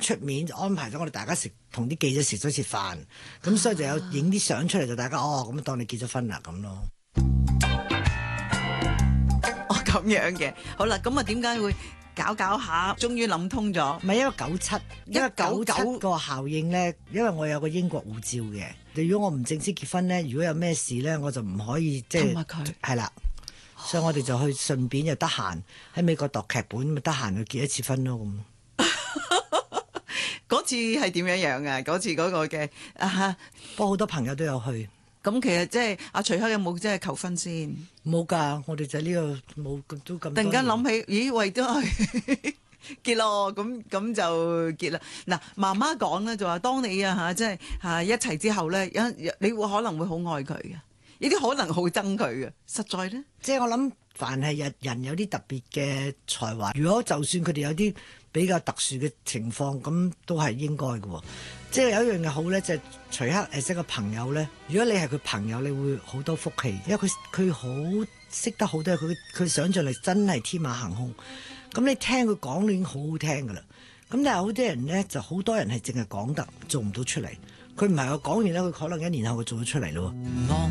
出面就安排咗我哋大家同啲記者食咗次飯，咁所以就有影啲相出嚟，就大家咁當你結咗婚啦咁咯。 咁樣嘅，好啦，咁啊點解會搞下，終於諗通咗？ 唔係因為97個效應咧，因為我有個英國護照嘅，如果我唔正式結婚咧，如果有咩事咧，我就唔可以即係同埋佢係啦，所以我哋就去順便又得閒喺美國讀劇本，咪得閒去結一次婚咯咁。 嗰次係點樣啊？嗰次嗰個嘅不過好多朋友都有去。 咁其實即係阿徐克有冇即係求婚先？ 冇㗎，我哋就呢個冇都咁。突然間諗起，咦？喂，都係結咯，咁就結啦。嗱，媽媽講咧就話，當你即係一齊之後咧，你會可能會好愛佢嘅，有啲可能好憎佢嘅。實在咧， 即係我諗，凡係人有啲特別嘅才華，如果就算佢哋有啲比較特殊嘅情況，咁都係應該嘅。即係有一樣嘢好咧，就係徐克係一個朋友咧。如果你係佢朋友，你會好多福氣，因為佢好識得好多嘢，佢想像力真係天馬行空。咁你聽佢講已經好好聽㗎啦。咁但係好多人咧，就好多人係淨係講得做唔到出嚟。佢唔係話講完咧，佢可能1年後佢做咗出嚟咯。